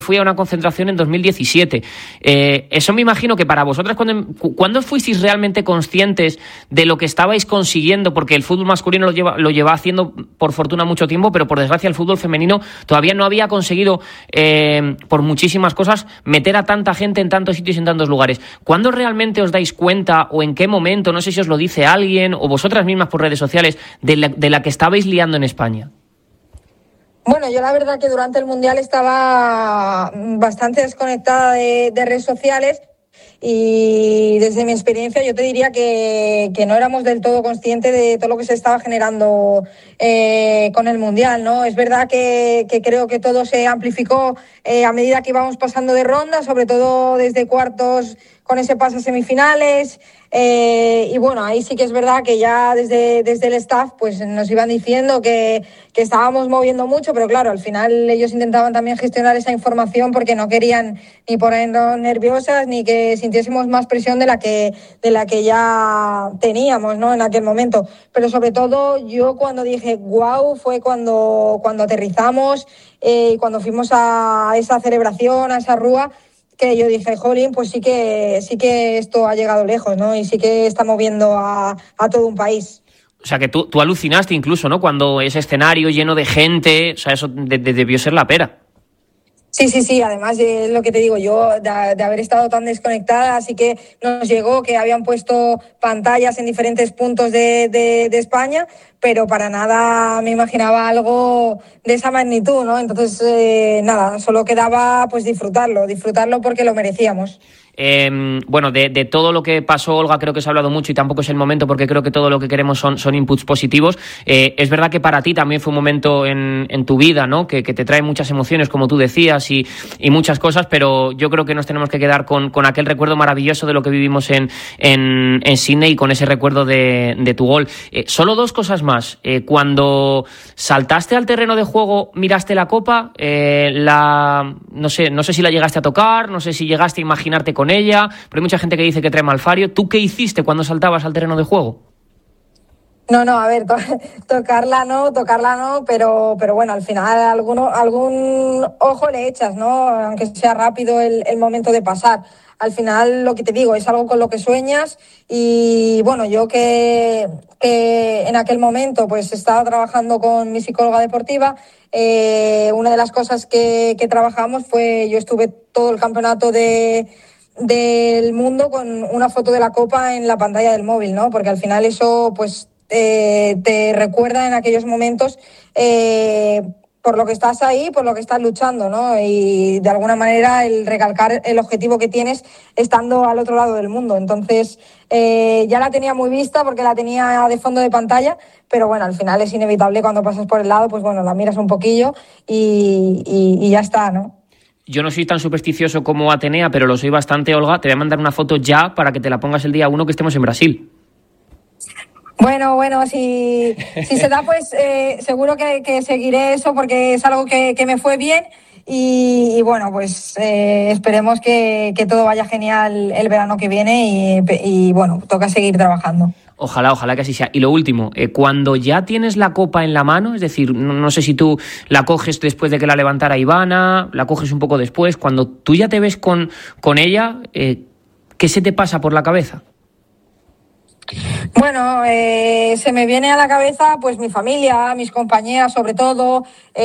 fui a una concentración en 2017. Eso me imagino que para vosotras, ¿cuándo fuisteis realmente conscientes de lo que estabais consiguiendo? Porque el fútbol masculino lo lleva haciendo, por fortuna, mucho tiempo, pero por desgracia el fútbol femenino todavía no había conseguido, por muchísimas cosas, meter a tanta gente en tantos sitios y en tantos lugares. ¿Cuándo realmente os dais cuenta, o en qué momento, no sé si os lo dice alguien, o vosotras mismas por redes sociales, de la que estabais liando en España? Bueno, yo la verdad que durante el Mundial estaba bastante desconectada de redes sociales y desde mi experiencia yo te diría que no éramos del todo conscientes de todo lo que se estaba generando con el Mundial, ¿no? Es verdad que creo que todo se amplificó a medida que íbamos pasando de ronda, sobre todo desde cuartos con ese paso a semifinales. Y bueno, ahí sí que es verdad que ya desde el staff pues nos iban diciendo que estábamos moviendo mucho, pero claro, al final ellos intentaban también gestionar esa información porque no querían ni ponernos nerviosas ni que sintiésemos más presión de la que ya teníamos, ¿no? En aquel momento. Pero sobre todo yo cuando dije wow fue cuando aterrizamos y cuando fuimos a esa celebración, a esa rúa, que yo dije, jolín, pues sí que esto ha llegado lejos, ¿no? Y sí que está moviendo a todo un país. O sea, que tú alucinaste incluso, ¿no? Cuando ese escenario lleno de gente, o sea, eso debió ser la pera. Sí, además es lo que te digo yo, de haber estado tan desconectada, así que nos llegó que habían puesto pantallas en diferentes puntos de España, pero para nada me imaginaba algo de esa magnitud, ¿no? Entonces, nada, solo quedaba pues disfrutarlo porque lo merecíamos. Bueno, de todo lo que pasó, Olga, creo que se ha hablado mucho y tampoco es el momento porque creo que todo lo que queremos son inputs positivos. Es verdad que para ti también fue un momento en tu vida, ¿no? Que te trae muchas emociones, como tú decías, y muchas cosas, pero yo creo que nos tenemos que quedar con aquel recuerdo maravilloso de lo que vivimos en Sydney y con ese recuerdo de tu gol. Solo dos cosas más. Cuando saltaste al terreno de juego, miraste la copa, no sé si la llegaste a tocar, no sé si llegaste a imaginarte con ella, pero hay mucha gente que dice que trae malfario. ¿Tú qué hiciste cuando saltabas al terreno de juego? No, a ver, tocarla no, pero bueno, al final algún ojo le echas, ¿no? Aunque sea rápido el momento de pasar. Al final, lo que te digo, es algo con lo que sueñas y bueno, yo que en aquel momento pues estaba trabajando con mi psicóloga deportiva, una de las cosas que trabajamos fue, yo estuve todo el campeonato del mundo con una foto de la copa en la pantalla del móvil, ¿no? Porque al final eso pues te recuerda en aquellos momentos por lo que estás ahí, por lo que estás luchando, ¿no? Y de alguna manera el recalcar el objetivo que tienes estando al otro lado del mundo. Entonces ya la tenía muy vista porque la tenía de fondo de pantalla, pero bueno, al final es inevitable cuando pasas por el lado, pues bueno, la miras un poquillo y ya está, ¿no? Yo no soy tan supersticioso como Atenea, pero lo soy bastante, Olga. Te voy a mandar una foto ya para que te la pongas el día 1 que estemos en Brasil. Bueno, si se da, pues seguro que seguiré eso porque es algo que me fue bien y bueno, pues esperemos que todo vaya genial el verano que viene y bueno, toca seguir trabajando. Ojalá que así sea. Y lo último, cuando ya tienes la copa en la mano, es decir, no sé si tú la coges después de que la levantara Ivana, la coges un poco después, cuando tú ya te ves con ella, ¿qué se te pasa por la cabeza? Bueno, se me viene a la cabeza pues mi familia, mis compañeras sobre todo.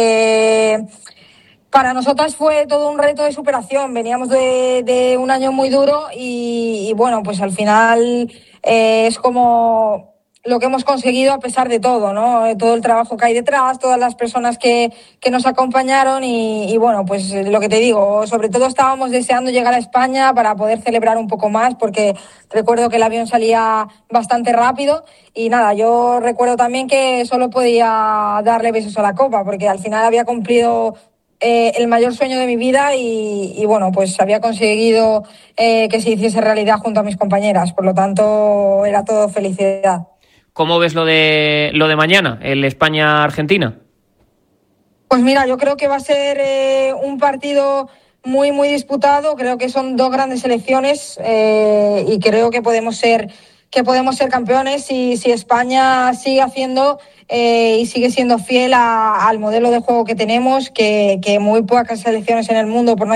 Para nosotras fue todo un reto de superación. Veníamos de un año muy duro y bueno, pues al final es como lo que hemos conseguido a pesar de todo, ¿no? Todo el trabajo que hay detrás, todas las personas que nos acompañaron y bueno, pues lo que te digo, sobre todo estábamos deseando llegar a España para poder celebrar un poco más porque recuerdo que el avión salía bastante rápido y nada, yo recuerdo también que solo podía darle besos a la copa porque al final había cumplido el mayor sueño de mi vida y bueno, pues había conseguido que se hiciese realidad junto a mis compañeras, por lo tanto era todo felicidad. ¿Cómo ves lo de mañana, el España-Argentina? Pues mira, yo creo que va a ser un partido muy, muy disputado. Creo que son dos grandes selecciones y creo que podemos ser que podemos ser campeones si España sigue haciendo y sigue siendo fiel al modelo de juego que tenemos, que muy pocas selecciones en el mundo, por no